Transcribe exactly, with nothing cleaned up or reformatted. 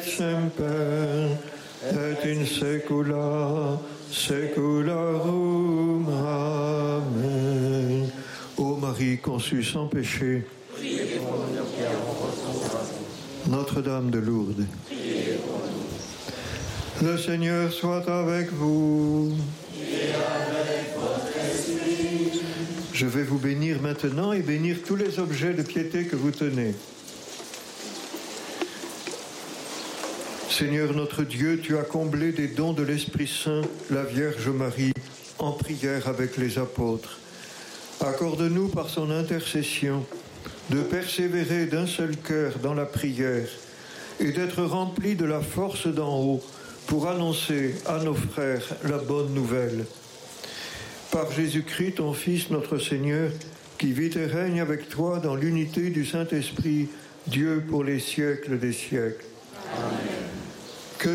et semper, et in saecula saeculorum. Amen. Ô Marie conçue sans péché, Notre-Dame de Lourdes, le Seigneur soit avec vous. Et avec votre esprit. Je vais vous bénir maintenant et bénir tous les objets de piété que vous tenez. Seigneur notre Dieu, tu as comblé des dons de l'Esprit Saint la Vierge Marie en prière avec les apôtres. Accorde-nous par son intercession de persévérer d'un seul cœur dans la prière et d'être remplis de la force d'en haut pour annoncer à nos frères la bonne nouvelle. Par Jésus-Christ, ton Fils, notre Seigneur, qui vit et règne avec toi dans l'unité du Saint-Esprit, Dieu pour les siècles des siècles. Amen.